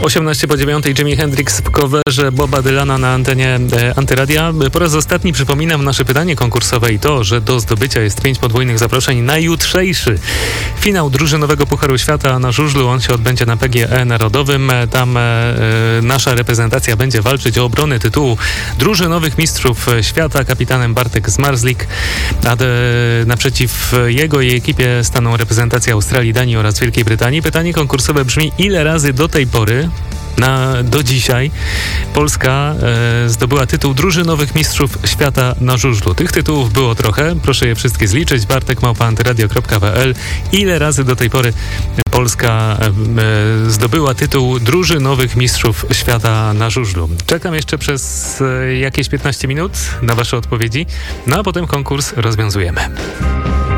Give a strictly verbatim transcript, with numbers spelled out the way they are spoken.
osiemnaście po dziewiątej Jimi Hendrix w coverze Boba Dylana na antenie e, Antyradia. Po raz ostatni przypominam nasze pytanie konkursowe i to, że do zdobycia jest pięć podwójnych zaproszeń na jutrzejszy finał drużynowego Pucharu Świata na żużlu. On się odbędzie na P G E Narodowym. Tam e, nasza reprezentacja będzie walczyć o obronę tytułu drużynowych mistrzów świata. Kapitanem Bartek Zmarzlik, a de, naprzeciw jego i ekipie staną reprezentacja Australii, Danii oraz Wielkiej Brytanii. Pytanie konkursowe brzmi: ile razy do tej pory, na, do dzisiaj, Polska e, zdobyła tytuł drużynowych mistrzów świata na żużlu? Tych tytułów było trochę, proszę je wszystkie zliczyć. Bartek małpa antyradio kropka p l. Ile razy do tej pory Polska e, zdobyła tytuł drużynowych mistrzów świata na żużlu? Czekam jeszcze przez e, jakieś piętnaście minut na wasze odpowiedzi, no a potem konkurs rozwiązujemy.